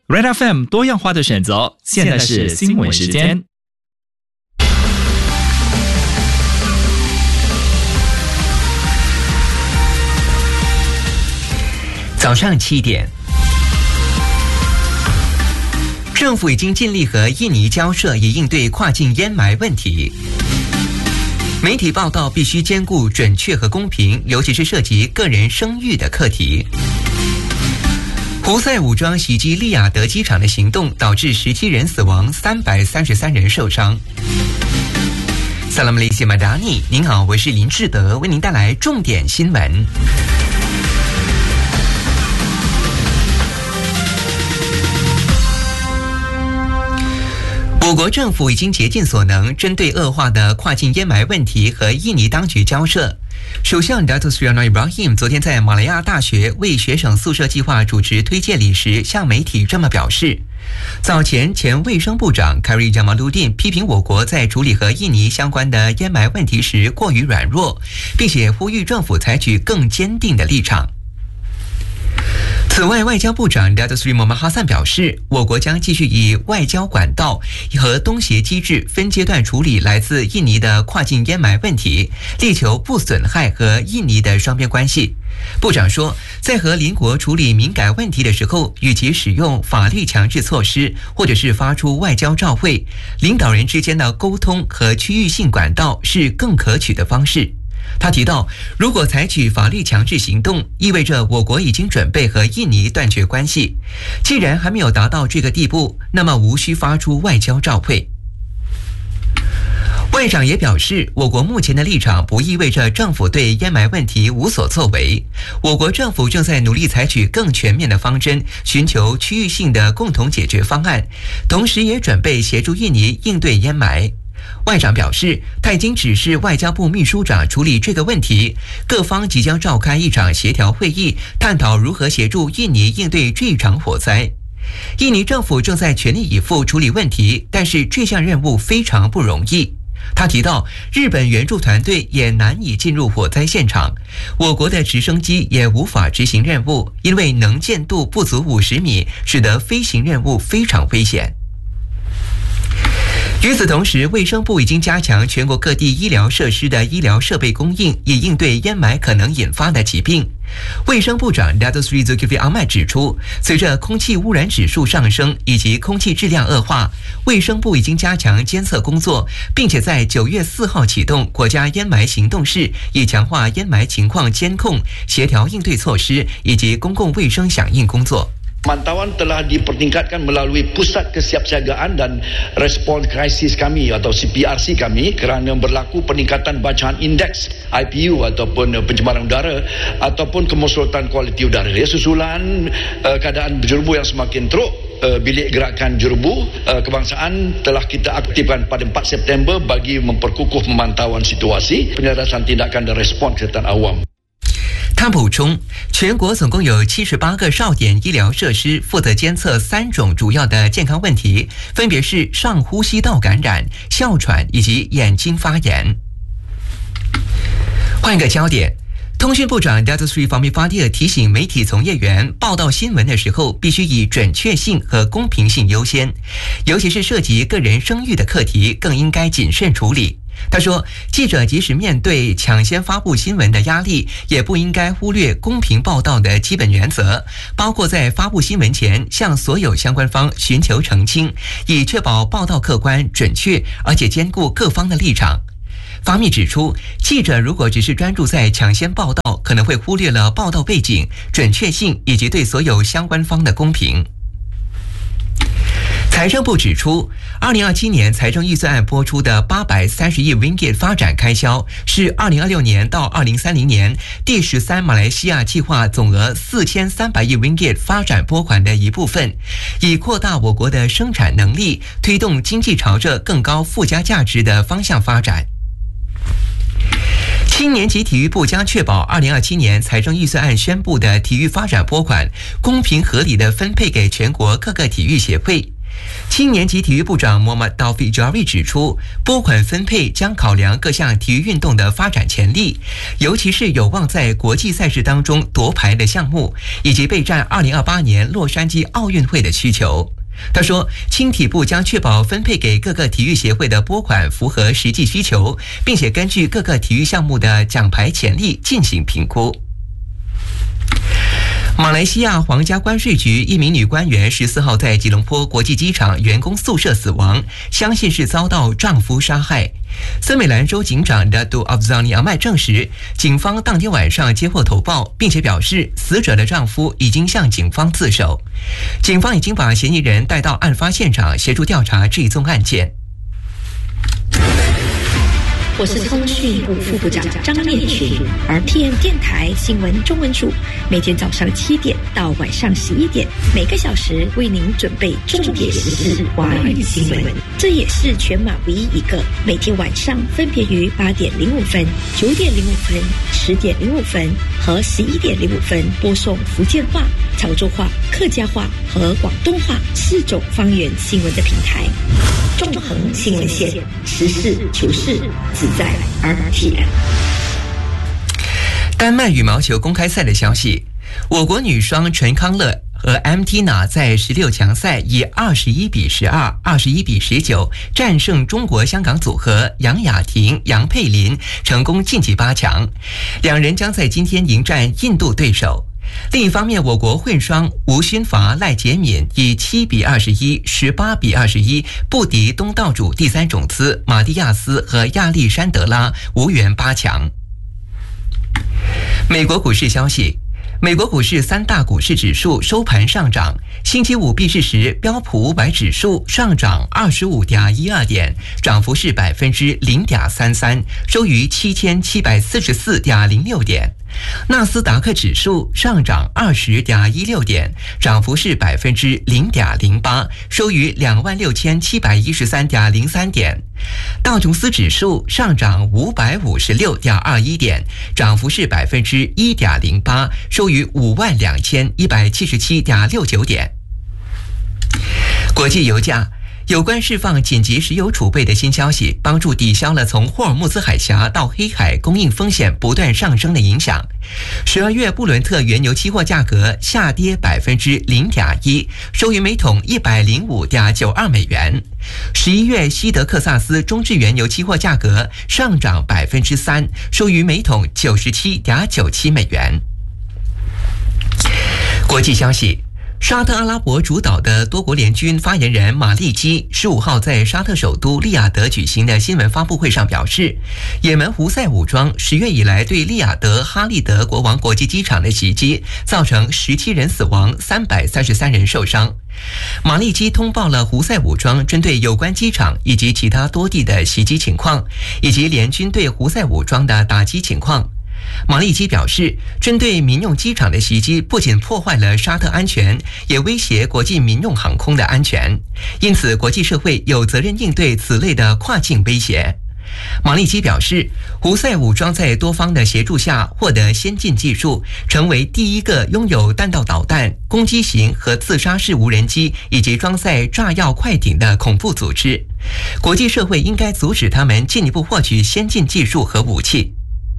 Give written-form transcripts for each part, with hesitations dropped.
Red FM 多样化的选择，现在是新闻时间。 早上7点，政府已经尽力和印尼交涉，以应对跨境烟霾问题。媒体报道必须兼顾准确和公平，尤其是涉及个人声誉的课题。胡塞武装袭击利雅得机场的行动导致17人死亡，333人受伤。萨拉姆雷西马达尼，您好，我是林志德，为您带来重点新闻。我国政府已经竭尽所能，针对恶化的跨境烟霾问题和印尼当局交涉。首相 Datuk Seri Anwar Ibrahim 昨天在马来亚大学为学生宿舍计划主持推介礼时，向媒体这么表示。早前，前卫生部长 Khairy Jamaluddin 批评我国在处理和印尼相关的烟霾问题时过于软弱，并且呼吁政府采取更坚定的立场。此外，外交部长 Datuk Seri Mohamad Hassan 表示，我国将继续以外交管道和东协机制分阶段处理来自印尼的跨境烟霾问题，力求不损害和印尼的双边关系。部长说，在和邻国处理敏感问题的时候，与其使用法律强制措施，或者是发出外交照会，领导人之间的沟通和区域性管道是更可取的方式。他提到，如果采取法律强制行动，意味着我国已经准备和印尼断绝关系。既然还没有达到这个地步，那么无需发出外交照会。外长也表示，我国目前的立场不意味着政府对烟霾问题无所作为。我国政府正在努力采取更全面的方针，寻求区域性的共同解决方案，同时也准备协助印尼应对烟霾。外长表示，他已经指示外交部秘书长处理这个问题，各方即将召开一场协调会议，探讨如何协助印尼应对这场火灾。印尼政府正在全力以赴处理问题，但是这项任务非常不容易。他提到，日本援助团队也难以进入火灾现场，我国的直升机也无法执行任务，因为能见度不足50米，使得飞行任务非常危险。与此同时，卫生部已经加强全国各地医疗设施的医疗设备供应，以应对烟霾可能引发的疾病。卫生部长 Datuk Seri Zulkifli Ahmad 指出，随着空气污染指数上升以及空气质量恶化，卫生部已经加强监测工作，并且在9月4号启动国家烟霾行动室，以强化烟霾情况监控、协调应对措施以及公共卫生响应工作。 Pemantauan telah dipertingkatkan melalui Pusat Kesiapsiagaan dan Respons Krisis kami atau CPRC kami kerana berlaku peningkatan bacaan indeks IPU ataupun pencemaran udara ataupun kemusratan kualiti udara. Susulan keadaan berjerubu yang semakin teruk, bilik gerakan jerubu kebangsaan telah kita aktifkan pada 4 September bagi memperkukuh pemantauan situasi, penyelesaian tindakan dan respons kesihatan awam。 他补充，全国总共有78个哨点医疗设施，负责监测3种主要的健康问题，分别是上呼吸道感染、哮喘以及眼睛发炎。换个焦点，通讯部长 Datuk Seri Fahmi Fadzil 提醒媒体从业员，报道新闻的时候必须以准确性和公平性优先，尤其是涉及个人声誉的课题，更应该谨慎处理。他说，记者即使面对抢先发布新闻的压力，也不应该忽略公平报道的基本原则，包括在发布新闻前向所有相关方寻求澄清，以确保报道客观准确，而且兼顾各方的立场。发密指出，记者如果只是专注在抢先报道，可能会忽略了报道背景、准确性以及对所有相关方的公平。财政部指出，2027年财政预算案拨出的830亿 ringgit 发展开销，是2026年到2030年第13马来西亚计划总额4300亿 ringgit 发展拨款的一部分，以扩大我国的生产能力，推动经济朝着更高附加价值的方向发展。青年及体育部将确保2027年财政预算案宣布的体育发展拨款公平合理地分配给全国各个体育协会。 青年及体育部长 Muhammad Taufik Jari 指出，拨款分配将考量各项体育运动的发展潜力，尤其是有望在国际赛事当中夺牌的项目，以及备战2028年洛杉矶奥运会的需求。他说，青体部将确保分配给各个体育协会的拨款符合实际需求，并且根据各个体育项目的奖牌潜力进行评估。马来西亚皇家关税局一名女官员14号在吉隆坡国际机场员工宿舍死亡，相信是遭到丈夫杀害。森美兰州警长 Datuk Afzani Ahmad 证实，警方当天晚上接获投报，并且表示死者的丈夫已经向警方自首。警方已经把嫌疑人带到案发现场，协助调查这宗案件。 我是通讯部副部长张念群，RTM 电台新闻中文组，每天早上7点到晚上11点，每个小时为您准备重点时事华语新闻。这也是全马唯一一个每天晚上分别于8点05分、9点05分、10点05分和11点05分播送福建话、潮州话、客家话和广东话4种方言新闻的平台。纵横新闻线，实事求是，只在 RTM。 丹麦羽毛球公开赛的消息，我国女双陈康乐和 Mtina 在16强赛以21比12、21比19战胜中国香港组合杨雅婷、杨佩琳，成功晋级8强。两人将在今天迎战印度对手。另一方面，我国混双吴勋伐、赖洁敏以7比21、18比21不敌东道主第3种子马蒂亚斯和亚历山德拉，无缘8强。美国股市消息，美国股市3大股市指数收盘上涨。星期五闭市时，标普500指数上涨25.12点，涨幅是0.33%，收于7744.06点。纳斯达克指数上涨20.16点，涨幅是0.08%，收于26713.03点。道琼斯指数上涨556.21点，涨幅是1.08%，收于52177.69点。国际油价，有关释放紧急石油储备的新消息，帮助抵消了从霍尔木兹海峡到黑海供应风险不断上升的影响。12月布伦特原油期货价格下跌0.1%，收于每桶105.92美元。11月西德克萨斯中质原油期货价格上涨3%，收于每桶97.97美元。国际消息，沙特阿拉伯主导的多国联军发言人马利基15号在沙特首都利雅得举行的新闻发布会上表示，也门胡塞武装10月以来对利雅得哈利德国王国际机场的袭击，造成17人死亡，333人受伤。马利基通报了胡塞武装针对有关机场以及其他多地的袭击情况，以及联军对胡塞武装的打击情况。马利基表示，针对民用机场的袭击不仅破坏了沙特安全，也威胁国际民用航空的安全，因此国际社会有责任应对此类的跨境威胁。马利基表示，胡塞武装在多方的协助下获得先进技术，成为第一个拥有弹道导弹、攻击型和自杀式无人机以及装载炸药快艇的恐怖组织。国际社会应该阻止他们进一步获取先进技术和武器。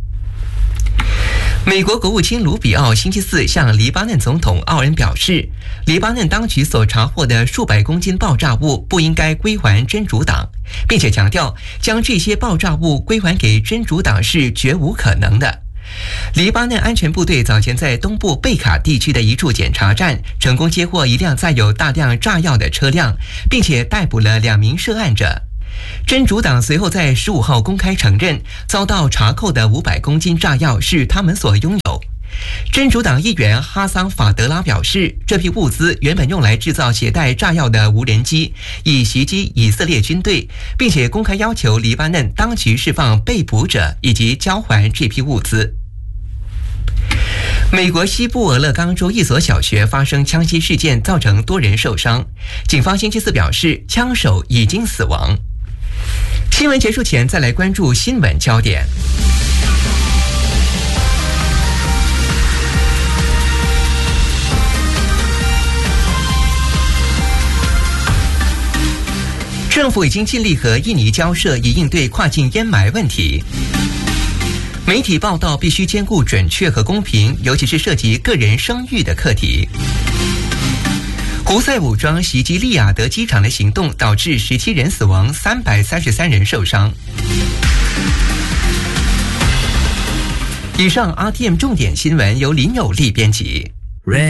美国国务卿卢比奥星期四向黎巴嫩总统奥恩表示，黎巴嫩当局所查获的数百公斤爆炸物不应该归还真主党，并且强调将这些爆炸物归还给真主党是绝无可能的。黎巴嫩安全部队早前在东部贝卡地区的一处检查站成功接获一辆载有大量炸药的车辆，并且逮捕了2名涉案者。真主党随后在15号公开承认，遭到查扣的500公斤炸药是他们所拥有。真主党议员哈桑法德拉表示，这批物资原本用来制造携带炸药的无人机，以袭击以色列军队，并且公开要求黎巴嫩当局释放被捕者以及交还这批物资。美国西部俄勒冈州一所小学发生枪击事件，造成多人受伤。警方星期四表示，枪手已经死亡。新闻结束前，再来关注新闻焦点。 政府已经尽力和印尼交涉，以应对跨境烟霾问题。媒体报道必须兼顾准确和公平，尤其是涉及个人声誉的课题。胡塞武装袭击利雅得机场的行动导致17人死亡，333人受伤。以上 RTM 重点新闻由林有利编辑。